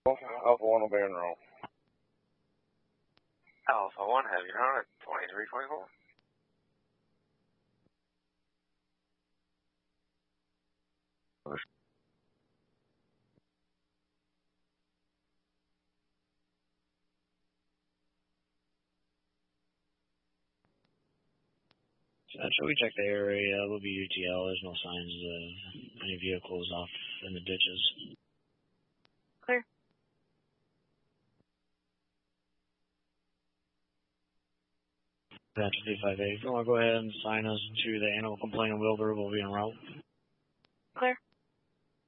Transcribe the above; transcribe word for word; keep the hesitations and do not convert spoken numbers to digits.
Alpha one will be in row. Alpha one, have you on at twenty-three twenty-four. Should we check the area? We'll be U T L. There's no signs of any vehicles off in the ditches. Clear. That's D five eight. If you want to go ahead and sign us to the animal complaint and Wilbur, we'll be en route. Clear.